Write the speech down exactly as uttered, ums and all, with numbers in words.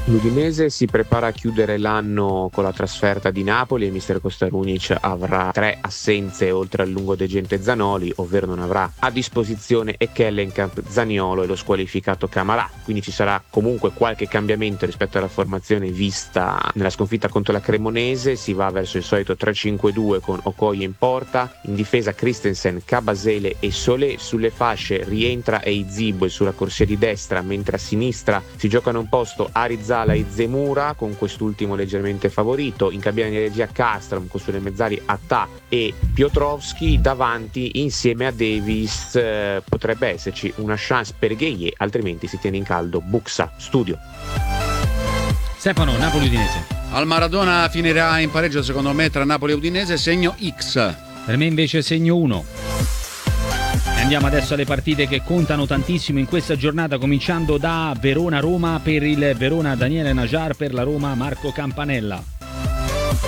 L'Udinese si prepara a chiudere l'anno con la trasferta di Napoli e mister Kostarunic avrà tre assenze oltre al lungodegente Zanoli, ovvero non avrà a disposizione Ekkelenkamp, Zaniolo e lo squalificato Camara, quindi ci sarà comunque qualche cambiamento rispetto alla formazione vista nella sconfitta contro la Cremonese. Si va verso il solito tre cinque due con Okoye in porta, in difesa Christensen, Kabasele e Solé, sulle fasce rientra Eizibo e sulla corsia di destra, mentre a sinistra si giocano un posto Arizala e Zemura, con quest'ultimo leggermente favorito, in cabina di regia Castrom con sulle mezzali Attà e Piotrowski, davanti insieme a Davis eh, potrebbe esserci una chance per Gueye, altrimenti si tiene in caldo Buxa. Studio. Stefano, Napoli-Udinese. Al Maradona finirà in pareggio secondo me tra Napoli e Udinese, segno X. Per me invece segno uno. Andiamo adesso alle partite che contano tantissimo in questa giornata, cominciando da Verona-Roma. Per il Verona Daniele Najar, per la Roma Marco Campanella.